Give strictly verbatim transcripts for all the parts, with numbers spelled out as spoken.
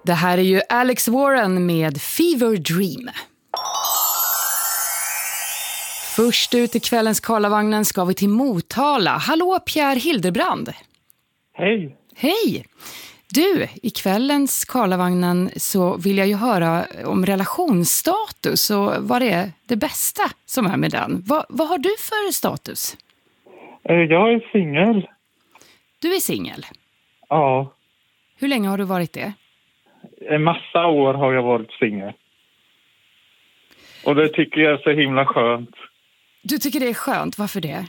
Det här är ju Alex Warren med Fever Dream. Först ut i kvällens Karlavagnen ska vi till Motala. Hallå Pierre Hildebrand. Hej. Hej. Du, i kvällens Karlavagnen så vill jag ju höra om relationsstatus och vad det är det bästa som är med den. Vad, vad har du för status? Jag är singel. Du är singel? Ja. Hur länge har du varit det? En massa år har jag varit singel. Och det tycker jag är så himla skönt. Du tycker det är skönt, varför det?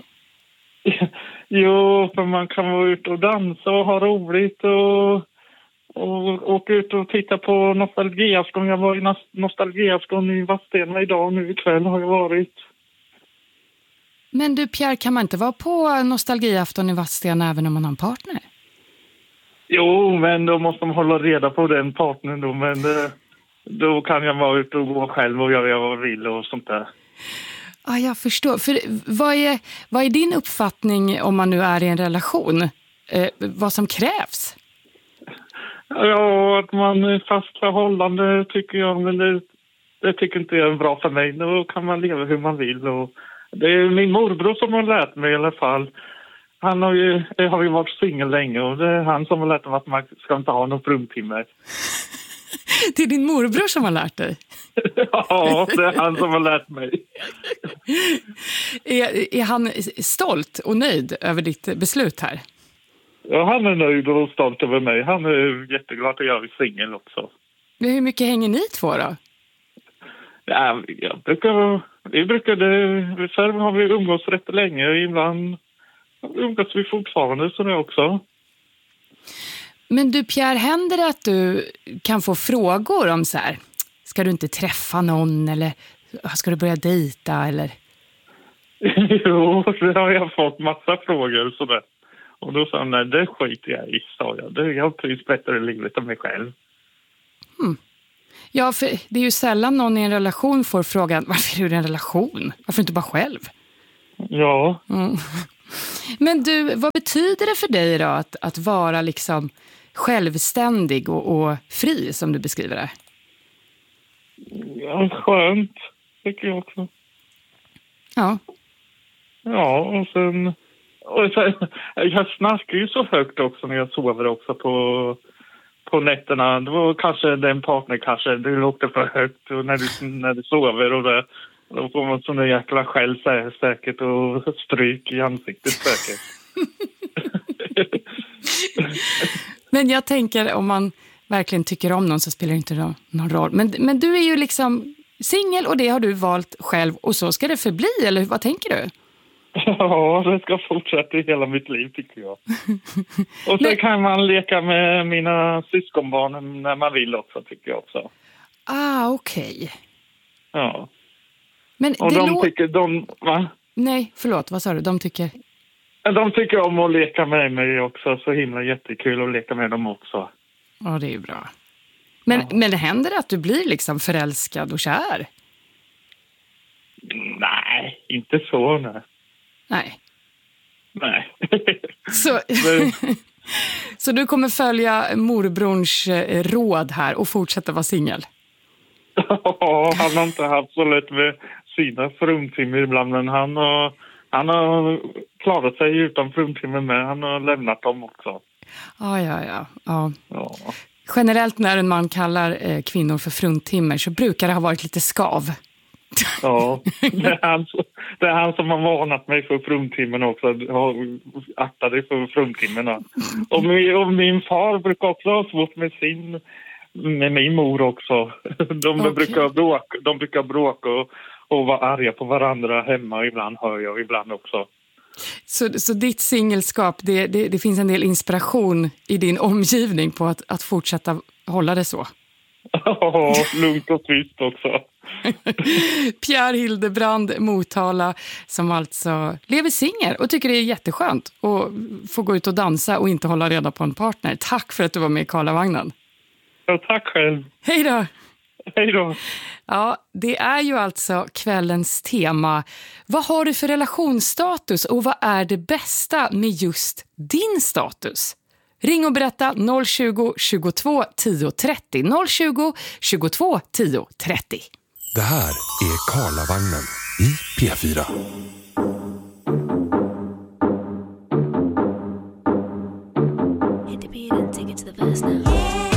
Jo, för man kan vara ute och dansa och ha roligt och, och åka ut och titta på nostalgiafton. Jag var i nostalgiafton i Vadstena idag, nu ikväll har jag varit. Men du Pierre, kan man inte vara på nostalgiafton i Vadstena även om man har en partner? Jo, men då måste man hålla reda på den partnern då, men då kan jag vara ute och gå själv och göra vad jag vill och sånt där. Ja, jag förstår. För vad är, vad är din uppfattning om man nu är i en relation? Eh, vad som krävs? Ja, att man är fast förhållande tycker jag, men det, det tycker inte jag är bra för mig. Då kan man leva hur man vill. Och det är min morbror som har lärt mig i alla fall. Han har ju, har ju varit singel länge och det är han som har lärt mig att man ska inte ha någon fruntimmer. Det är din morbror som har lärt dig? Ja, det är han som har lärt mig. Är, är han stolt och nöjd över ditt beslut här? Ja, han är nöjd och stolt över mig. Han är jätteglad att jag är singel också. Men hur mycket hänger ni två då? Ja, jag brukar... Vi brukade... Förr har vi umgås rätt länge och ibland umgås vi fortfarande så det också. Men du Pierre, händer det att du kan få frågor om så här, ska du inte träffa någon eller ska du börja dejta eller? Jo, det har jag fått massa frågor sådär. Och då sa han, nej det skiter jag i, sa jag. Det, jag trivs bättre i livet än mig själv. Hmm. Ja, för det är ju sällan någon i en relation får frågan, varför är du i en relation? Varför inte bara själv? Ja. Mm. Men du, vad betyder det för dig då att, att vara liksom självständig och, och fri som du beskriver det? Ja, skönt tycker jag också. Ja. Ja, och sen, och sen jag snackar ju så högt också när jag sover också på, på nätterna. Det var kanske den partner kanske, det låter för högt och när du, när du sover och det, då får man sån där jäkla skäll säkert och stryk i ansiktet säkert. Men jag tänker om man verkligen tycker om någon så spelar det inte någon, någon roll. Men, men du är ju liksom singel och det har du valt själv och så ska det förbli, eller vad tänker du? Ja, det ska fortsätta i hela mitt liv tycker jag. Och så men... kan man leka med mina syskonbarnen när man vill också tycker jag också. Ah, okej. Okay. Ja. Men och det de lå... tycker, de, va? Nej, förlåt, vad sa du? De tycker... De tycker om att leka med mig också, så himla jättekul att leka med dem också. Ja, det är ju bra. Men, ja. Men det händer att du blir liksom förälskad och kär? Nej, inte så, nej. Nej. Nej. Så, så du kommer följa morbrons råd här och fortsätta vara singel? Ja, han har inte haft så lätt med sina fruntimmer ibland, men han har, han har klarat sig utan fruntimmer med. Han har lämnat dem också. Ja, ja, ja. ja. ja. Generellt när en man kallar eh, kvinnor för fruntimmer så brukar det ha varit lite skav. Ja, det är han, det är han som har varnat mig för fruntimmerna också. Akta dig för fruntimmerna. Och min, och min far brukar också ha svårt med sin... Med min mor också. De okay. brukar bråka, de brukar bråka och, och vara arga på varandra hemma. Ibland hör jag, ibland också. Så, så ditt singelskap, det, det, det finns en del inspiration i din omgivning på att, att fortsätta hålla det så? Ja, lugnt och tyst också. Pierre Hildebrand, Motala, som alltså lever singel och tycker det är jätteskönt att få gå ut och dansa och inte hålla reda på en partner. Tack för att du var med i Karlavagnen. Ja, tack själv. Hej då. Hej då. Ja, det är ju alltså kvällens tema. Vad har du för relationsstatus och vad är det bästa med just din status? Ring och berätta noll tjugo, tjugotvå, tio, trettio. noll tjugo, tjugotvå, tio, trettio. Det här är Karlavagnen i P fyra. Hit the beat and take it to the verse now.